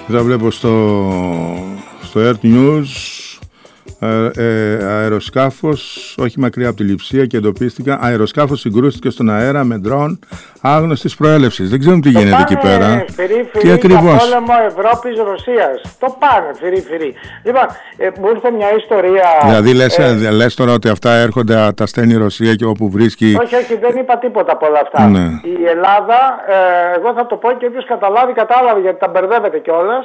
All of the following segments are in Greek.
Εδώ βλέπω στο Earth News αεροσκάφος όχι μακριά από τη Λειψία και εντοπίστηκαν. Αεροσκάφος συγκρούστηκε στον αέρα με ντρόν άγνωστης προέλευσης. Δεν ξέρουμε τι γίνεται εκεί πέρα. Τι ακριβώς. Το πόλεμο Ευρώπης-Ρωσίας. Το πάνε φυρί. Λοιπόν, μου ήρθε μια ιστορία. Δηλαδή λες τώρα ότι αυτά έρχονται, τα στέλνει η Ρωσία και όπου βρίσκει. Όχι, δεν είπα τίποτα από όλα αυτά. Ναι. Η Ελλάδα, εγώ θα το πω και όποιος κατάλαβε γιατί τα μπερδεύεται κιόλας.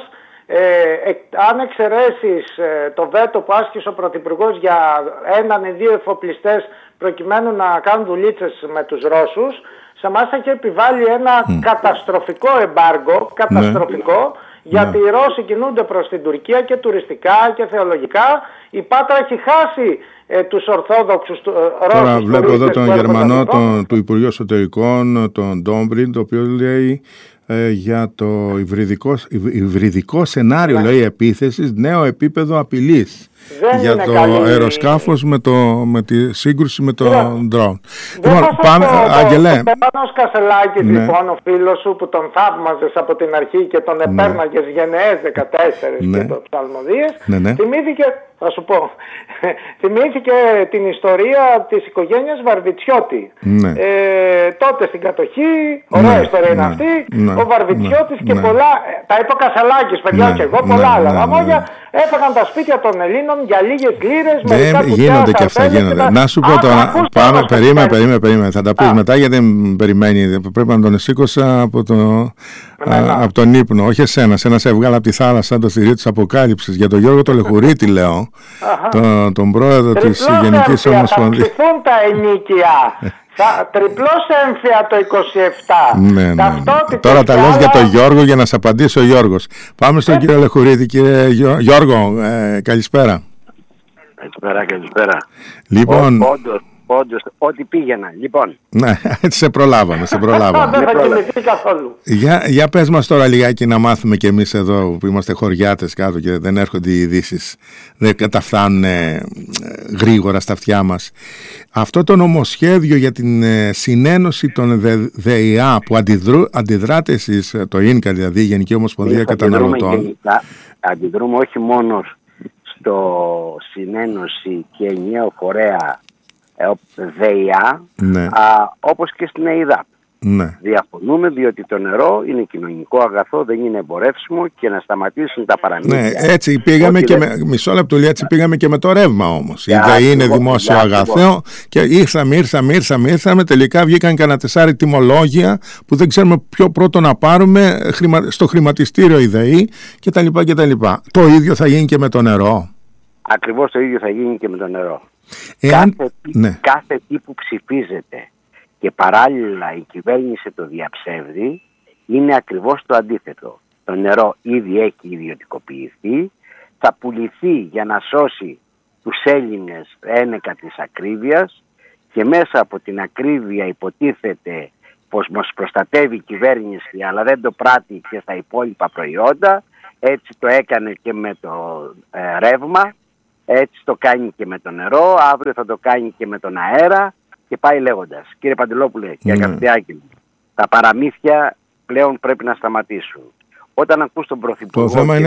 Αν εξαιρέσεις το βέτο που άσκησε ο Πρωθυπουργός για έναν ή δύο εφοπλιστές προκειμένου να κάνουν δουλίτσες με τους Ρώσους, σε εμάς έχει επιβάλει ένα καταστροφικό εμπάργκο, γιατί οι Ρώσοι κινούνται προς την Τουρκία και τουριστικά και θεολογικά. Η Πάτρα έχει χάσει τους Ορθόδοξους Ρώσους. Τώρα βλέπω εδώ τον Γερμανό του Υπουργείου Εσωτερικών, τον Ντόμπριν, το οποίο λέει για το υβριδικό σενάριο, λέει, επίθεσης, νέο επίπεδο απειλής. Για το αεροσκάφος με τη σύγκρουση με τον ντρόν. Λοιπόν, πάμε, Άγγελε. Ο Στέφανος Κασελάκης, λοιπόν, ο φίλος σου που τον θαύμαζες από την αρχή και τον επέρναγες γενναίες 14 και το ψαλμοδίες, θυμήθηκε, θα σου πω, θυμήθηκε την ιστορία της οικογένειας Βαρβιτσιώτη. Τότε στην κατοχή, ωραία ιστορία είναι αυτή, ο Βαρβιτσιώτης και πολλά, τα είπε ο Κασελάκης, παιδιά, και εγώ πολλά άλλα λαμόγια, έφαγαν τα σπίτια των Ελλήνων για λίγες λίρες. Δεν γίνονται και αυτά, γίνονται. Να σου πω τώρα, περίμενε, θα τα πεις μετά γιατί δεν περιμένει. Πρέπει να τον σήκωσα από τον ύπνο, όχι εσένα. Σένα σε έβγαλα από τη θάλασσα το θηρίο της Αποκάλυψης. Για τον Γιώργο το Λεχουρίτη, λέω, τον πρόεδρο της Γενικής Ομοσπονδίας. Θα ψηθούν τα ενίκια. Τριπλώς έμφυα το 27. Ναι. Τώρα τα λες για τον Γιώργο για να σε απαντήσει ο Γιώργος. Πάμε στον κύριο Λεχουρίτη. Κύριε Γιώργο, καλησπέρα. Καλησπέρα. Λοιπόν, Όντως, ό,τι πήγαινα. Λοιπόν. Ναι, σε προλάβαμε. Δεν θα κοιμηθεί καθόλου. Για πες μας τώρα λιγάκι να μάθουμε κι εμείς εδώ που είμαστε χωριάτες κάτω και δεν έρχονται οι ειδήσεις, δεν καταφθάνουν γρήγορα στα αυτιά μας. Αυτό το νομοσχέδιο για την συνένωση των ΔΕΙΑ που αντιδράτε εσείς, το ΙΝΚΑ δηλαδή, η Γενική Ομοσπονδία Καταναλωτών. Αντιδρούμε όχι μόνο στο συνένωση και ενιαίο φορέα ΔΕΙΑ, όπως και στην ΕΙΔΑΠ. Διαφωνούμε διότι το νερό είναι κοινωνικό αγαθό, δεν είναι εμπορεύσιμο και να σταματήσουν τα παραμύθια. Ναι, έτσι πήγαμε και μισό λεπτό, έτσι πήγαμε και με το ρεύμα όμως. Η ΔΕΗ είναι δημόσιο αγαθό και ήρθαμε, τελικά βγήκαν κανένα 4 τιμολόγια που δεν ξέρουμε ποιο πρώτο να πάρουμε στο χρηματιστήριο η ΔΕΗ κτλ. Το ίδιο θα γίνει και με το νερό. Ακριβώς το ίδιο θα γίνει και με το νερό. Κάθε τι που ψηφίζεται και παράλληλα η κυβέρνηση το διαψεύδει είναι ακριβώς το αντίθετο. Το νερό ήδη έχει ιδιωτικοποιηθεί, θα πουληθεί για να σώσει τους Έλληνες ένεκα της ακρίβειας και μέσα από την ακρίβεια υποτίθεται πως μας προστατεύει η κυβέρνηση αλλά δεν το πράττει και στα υπόλοιπα προϊόντα. Έτσι το έκανε και με το ρεύμα. Έτσι το κάνει και με το νερό, αύριο θα το κάνει και με τον αέρα και πάει λέγοντας. Κύριε Παντελόπουλε και αγαπητέ Άγγελε, τα πλέον πρέπει να σταματήσουν. Όταν ακούς τον Πρωθυπουργό... Το θέμα είναι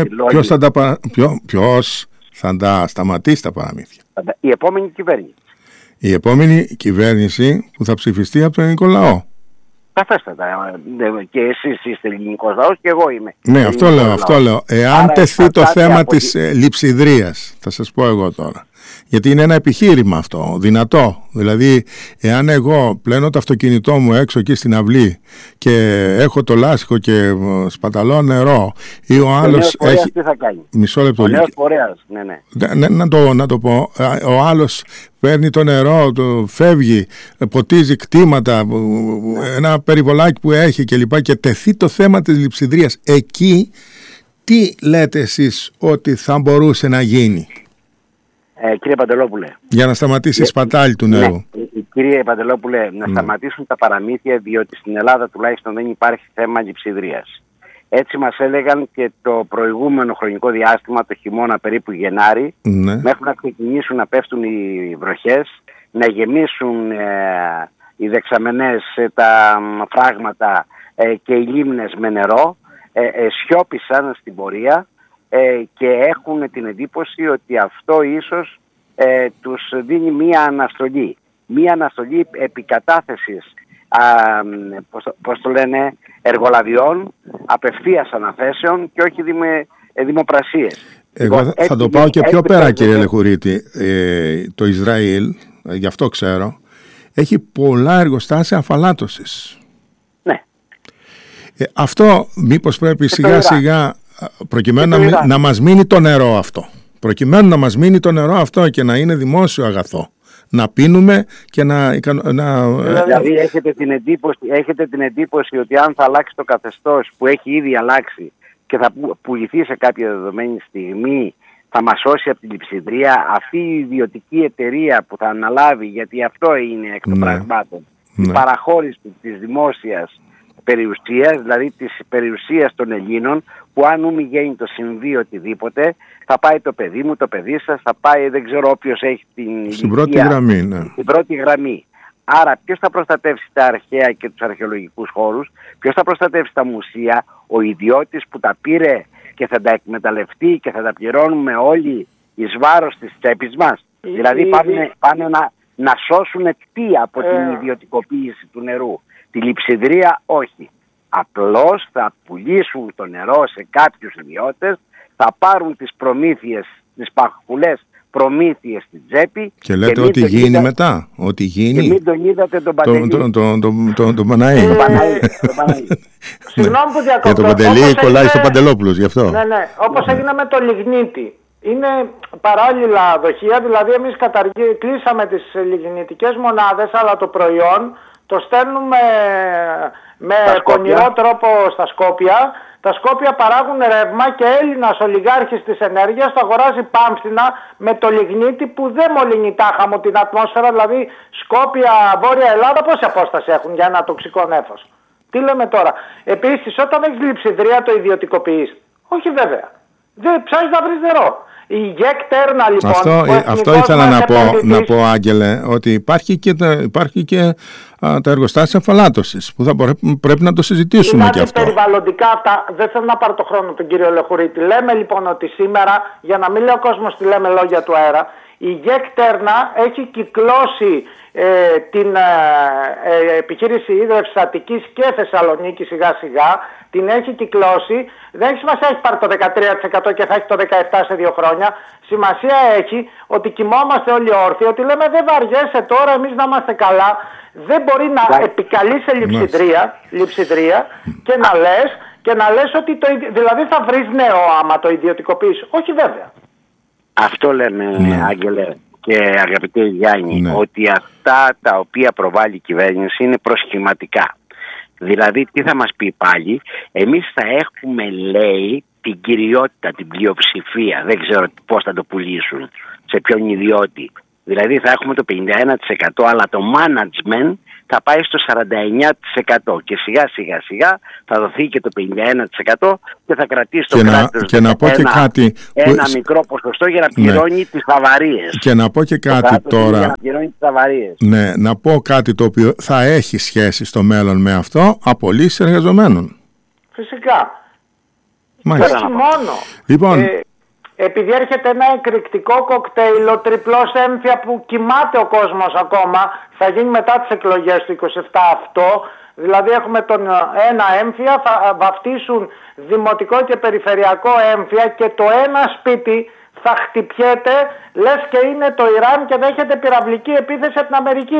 ποιος θα τα σταματήσει τα παραμύθια. Η επόμενη κυβέρνηση. Η επόμενη κυβέρνηση που θα ψηφιστεί από τον ελληνικό λαό. Σαφέστατα. Και εσείς είστε ελληνικός λαός και εγώ είμαι. Ναι, αυτό λέω. Εάν τεθεί το θέμα της λειψιδρίας, θα σας πω εγώ τώρα. Γιατί είναι ένα επιχείρημα αυτό, δυνατό. Δηλαδή, εάν εγώ πλένω το αυτοκίνητό μου έξω εκεί στην αυλή και έχω το λάστιχο και σπαταλώ νερό ή ο άλλος έχει... Τι θα κάνει. Μισό λεπτό. Ο νέος φορέας, ναι. Να το πω. Ο άλλος παίρνει το νερό, φεύγει, ποτίζει κτήματα, ένα περιβολάκι που έχει κλπ. Και τεθεί το θέμα της λειψιδρίας. Εκεί, τι λέτε εσείς ότι θα μπορούσε να γίνει? Κύριε Παντελόπουλε. Για να σταματήσει η σπατάλη του νερού. Ναι, κύριε Παντελόπουλε, να σταματήσουν τα παραμύθια, διότι στην Ελλάδα τουλάχιστον δεν υπάρχει θέμα λειψιδρίας. Έτσι μας έλεγαν και το προηγούμενο χρονικό διάστημα, το χειμώνα περίπου Γενάρη, μέχρι να ξεκινήσουν να πέφτουν οι βροχές, να γεμίσουν οι δεξαμενές, τα φράγματα και οι λίμνες με νερό. σιώπησαν στην πορεία και έχουν την εντύπωση ότι αυτό ίσως τους δίνει μία αναστολή επικατάθεσης εργολαβιών, απευθείας αναθέσεων και όχι δημοπρασίες. Εγώ θα το πάω και πιο πέρα, κύριε Λεχουρίτη. Το Ισραήλ, γι' αυτό ξέρω, έχει πολλά εργοστάσια αφαλάτωσης. Ναι. Αυτό μήπως πρέπει σιγά σιγά, προκειμένου να μας μείνει το νερό αυτό, και να είναι δημόσιο αγαθό, να πίνουμε και Δηλαδή έχετε την εντύπωση ότι αν θα αλλάξει το καθεστώς που έχει ήδη αλλάξει και θα πουληθεί σε κάποια δεδομένη στιγμή, θα μας σώσει από την λειψιδρία αυτή η ιδιωτική εταιρεία που θα αναλάβει, γιατί αυτό είναι εκ των πραγμάτων, η παραχώρηση της δημόσιας περιουσίας, δηλαδή της περιουσίας των Ελλήνων, που αν γίνει το συμβεί οτιδήποτε, θα πάει το παιδί μου, το παιδί σας, θα πάει δεν ξέρω όποιος έχει στην πρώτη γραμμή. Ναι. Στην πρώτη γραμμή. Άρα ποιος θα προστατεύσει τα αρχαία και τους αρχαιολογικούς χώρους, ποιος θα προστατεύσει τα μουσεία, ο ιδιώτης που τα πήρε και θα τα εκμεταλλευτεί και θα τα πληρώνουμε όλοι εις βάρος της τσέπης μας. Δηλαδή πάνε να σώσουν τι από την ιδιωτικοποίηση του νερού. Τη λειψιδρία όχι. Απλώς θα πουλήσουν το νερό σε κάποιους ιδιώτες, θα πάρουν τις προμήθειες, τις παχουλές προμήθειες στην τσέπη. Και λέτε ότι γίνει μετά. Ότι γίνει. Και μην τον είδατε τον Παντελή. Τον Παναή. Συγγνώμη που διακόπτω. Για τον Παντελή κολλάει στο Παντελόπουλος, γι' αυτό. Ναι. Όπως έγινε με το λιγνίτη. Είναι παράλληλα δοχεία, δηλαδή εμείς κλείσαμε τις λιγνητικές μονάδες, αλλά το προϊόν το στέλνουμε με πονηρό τρόπο στα Σκόπια. Τα Σκόπια παράγουν ρεύμα και Έλληνας ολιγάρχης της ενέργειας το αγοράζει πάμφθηνα με το λιγνίτη που δεν μολύνει τάχα μου την ατμόσφαιρα. Δηλαδή Σκόπια, Βόρεια Ελλάδα πόση απόσταση έχουν για ένα τοξικό νέφος. Τι λέμε τώρα. Επίσης όταν έχεις λειψιδρία το ιδιωτικοποιείς. Όχι βέβαια. Δεν ψάχνεις να βρεις νερό. Η ΓΕΚ Τέρνα λοιπόν. Αυτό ήθελα να πω, Άγγελε, ότι υπάρχει και τα εργοστάσια αφαλάτωσης που πρέπει να το συζητήσουμε και αυτό. Περιβαλλοντικά αυτά, δεν θέλω να πάρω το χρόνο τον κύριο Λεχουρίτη. Λέμε λοιπόν ότι σήμερα, για να μην λέει ο κόσμος τι λέμε λόγια του αέρα, η ΓΕΚ Τέρνα έχει κυκλώσει την επιχείρηση ίδρυυσης Αττικής και Θεσσαλονίκη σιγά σιγά, την έχει κυκλώσει. Δεν έχει σημασία έχει πάρει το 13% και θα έχει το 17% σε 2 χρόνια. Σημασία έχει ότι κοιμόμαστε όλοι όρθιοι, ότι λέμε δεν βαριέσαι τώρα εμείς να είμαστε καλά. Δεν μπορεί να επικαλείς σε λειψιδρία και να λες ότι δηλαδή θα βρεις νερό άμα το ιδιωτικοποιείς. Όχι βέβαια. Αυτό λέμε, Άγγελε και αγαπητέ Γιάννη, ότι αυτά τα οποία προβάλλει η κυβέρνηση είναι προσχηματικά. Δηλαδή τι θα μας πει πάλι, εμείς θα έχουμε λέει την κυριότητα, την πλειοψηφία, δεν ξέρω πώς θα το πουλήσουν, σε ποιον ιδιώτη. Δηλαδή θα έχουμε το 51% αλλά το management θα πάει στο 49% και σιγά θα δοθεί και το 51% και θα κρατήσει το κράτος ένα μικρό ποσοστό για να πληρώνει τις αβαρίες. Και να πω και κάτι τώρα. Για να πληρώνει τις αβαρίες. Ναι, να πω κάτι το οποίο θα έχει σχέση στο μέλλον με αυτό, απολύσεις εργαζομένων. Φυσικά. Μάλιστα. Όχι μόνο. Λοιπόν, επειδή έρχεται ένα εκρηκτικό κοκτέιλ, ο τριπλός έμφυα που κοιμάται ο κόσμος ακόμα, θα γίνει μετά τις εκλογές του 27 αυτό. Δηλαδή έχουμε τον ένα έμφυα, θα βαφτίσουν δημοτικό και περιφερειακό έμφυα και το ένα σπίτι θα χτυπιέται, λες και είναι το Ιράν και δέχεται πυραυλική επίθεση από την Αμερική.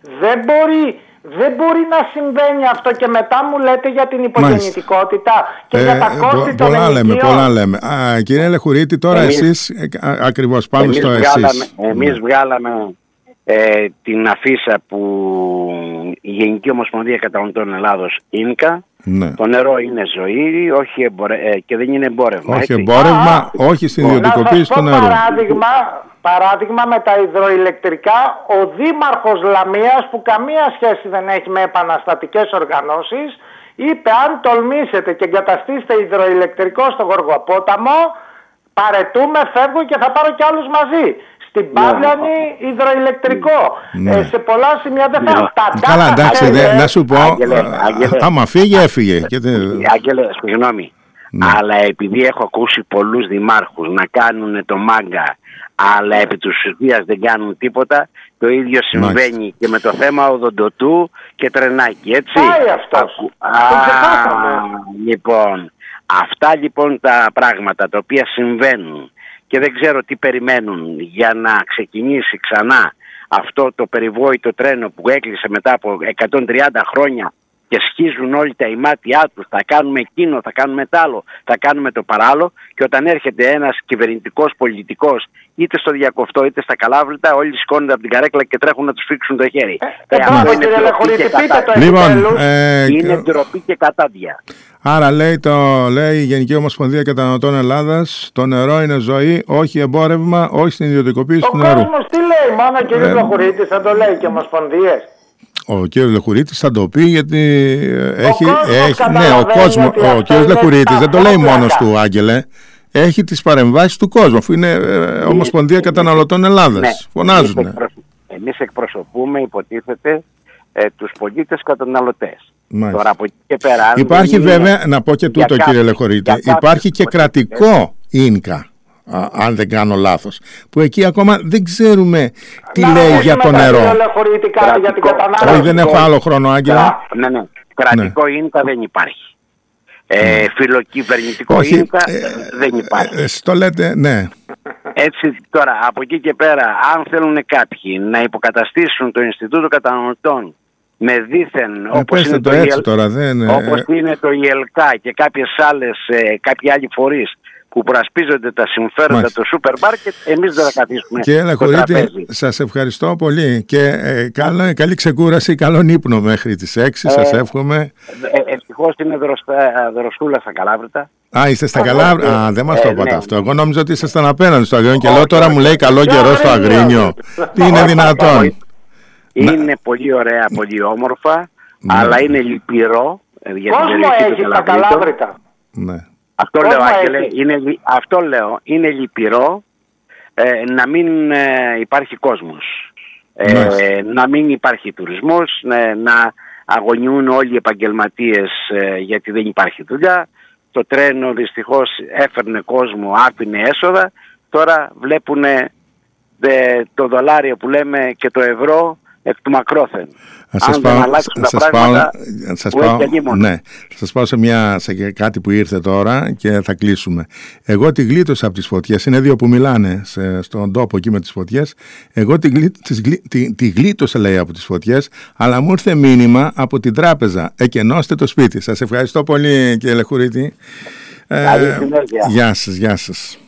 Δεν μπορεί να συμβαίνει αυτό και μετά μου λέτε για την υπογεννητικότητα και για τα κόστη των ενοικίων. Πολλά λέμε. Κύριε Λεχουρίτη, τώρα εσείς ακριβώς πάμε στο εσείς. Εμείς βγάλαμε την αφίσα που η Γενική Ομοσπονδία Καταναλωτών Ελλάδος ΙΝΚΑ. Το νερό είναι ζωή και δεν είναι εμπόρευμα. Όχι εμπόρευμα, όχι στην ιδιωτικοποίηση του νερού. Παράδειγμα με τα υδροηλεκτρικά, ο Δήμαρχος Λαμίας που καμία σχέση δεν έχει με επαναστατικές οργανώσεις είπε αν τολμήσετε και εγκαταστήσετε υδροηλεκτρικό στο Γοργοπόταμο παρετούμε, φεύγω και θα πάρω κι άλλους μαζί. Στην Παύλιανη υδροηλεκτρικό. Σε πολλά σημεία δεν θα φτάσει. Καλά, εντάξει, να σου πω, άμα φύγει έφυγε. Άγγελε, συγγνώμη. Αλλά επειδή έχω ακούσει πολλούς δημάρχους να κάνουν το μάγκα, αλλά επί της ουσίας δεν κάνουν τίποτα, το ίδιο συμβαίνει και με το θέμα Οδοντοτού και Τρενάκη, έτσι. Πάει αυτός. Λοιπόν, αυτά λοιπόν τα πράγματα τα οποία συμβαίνουν και δεν ξέρω τι περιμένουν για να ξεκινήσει ξανά αυτό το περιβόητο τρένο που έκλεισε μετά από 130 χρόνια και σχίζουν όλοι τα ημάτια τους, θα κάνουμε εκείνο, θα κάνουμε τ' άλλο, θα κάνουμε το παράλληλο, και όταν έρχεται ένας κυβερνητικός πολιτικός είτε στο Διακοφτό είτε στα Καλάβρητα, όλοι σηκώνονται από την καρέκλα και τρέχουν να τους φίξουν το χέρι. Είναι ντροπή και κατάδια. Άρα λέει η Γενική Ομοσπονδία Καταναλωτών Ελλάδας, το νερό είναι ζωή, όχι εμπόρευμα, όχι στην ιδιωτικοποίηση του νερού. Ο κόσμος τι λέει, μόνο ο κ. Λεχουρίτης θα το λέει και Ομοσπονδίες. Ο κ. Λεχουρίτης θα το πει, γιατί ο κ. Λεχουρίτης δεν το λέει μόνος του, Άγγελε. Έχει τις παρεμβάσεις του κόσμου, αφού είναι Ομοσπονδία Καταναλωτών Ελλάδας. Φωνάζουν. Εμείς εκπροσωπούμε, υποτίθεται, τους πολίτες καταναλωτές. Τώρα από εκεί και πέρα... Υπάρχει βέβαια, να πω και τούτο, κύριε Λεχουρίτη, υπάρχει και κρατικό ίνκα, αν δεν κάνω λάθος, που εκεί ακόμα δεν ξέρουμε τι λέει για το νερό. Όχι, δεν έχω άλλο χρόνο, Άγγελα. Ναι. Κρατικό ίνκα δεν υπάρχει. Φιλοκυβερνητικό ίνκα δεν υπάρχει. Στο λέτε, ναι. Έτσι τώρα, από εκεί και πέρα, αν θέλουν κάποιοι να υποκαταστήσουν το Ινστιτούτο Καταναλωτών με δίθεν όπως είναι το ΙΕΛΚΑ και κάποιοι άλλοι φορείς που προασπίζονται τα συμφέροντα του σούπερ μάρκετ, εμείς δεν θα καθίσουμε στο τραπέζι. Σας ευχαριστώ πολύ και καλή ξεκούραση, καλόν ύπνο μέχρι τις 6, σας εύχομαι. Ευτυχώς είναι δροσούλα στα Καλάβρητα. Είστε στα Καλάβρητα. Δεν μας το είπατε αυτό. Εγώ νόμιζα ότι ήσασταν απέναντι στο Αγρίνιο και λέω τώρα μου λέει καλό καιρό στο Αγρίνιο. Τι είναι δυνατόν? Είναι πολύ ωραία, πολύ όμορφα, αλλά είναι λυπηρό. Κόσμο έχει στα Καλάβρητα. Ναι. Αυτό λέω, Άγγελε, είναι λυπηρό να μην υπάρχει κόσμος, να μην υπάρχει τουρισμός, να αγωνιούν όλοι οι επαγγελματίες γιατί δεν υπάρχει δουλειά. Το τρένο δυστυχώς έφερνε κόσμο, άφηνε έσοδα, τώρα βλέπουν το δολάριο που λέμε και το ευρώ εκ του μακρόθεν. Σας πάω σε κάτι που ήρθε τώρα και θα κλείσουμε. Εγώ τη γλίτωσα από τις φωτιές. Είναι δύο που μιλάνε στον τόπο εκεί με τις φωτιές. Εγώ τη γλίτωσα, λέει, από τις φωτιές, αλλά μου ήρθε μήνυμα από την τράπεζα: εκενώστε το σπίτι. Σας ευχαριστώ πολύ, κύριε Λεχουρίτη. Γεια σας.